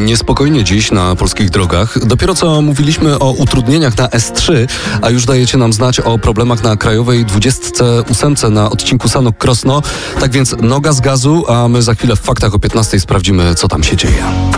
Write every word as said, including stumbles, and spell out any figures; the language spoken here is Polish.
Niespokojnie dziś na polskich drogach. Dopiero co mówiliśmy o utrudnieniach na S trzy, a już dajecie nam znać o problemach na krajowej dwudziestce ósemce na odcinku Sanok-Krosno. Tak więc noga z gazu, a my za chwilę w faktach o piętnastej sprawdzimy, co tam się dzieje.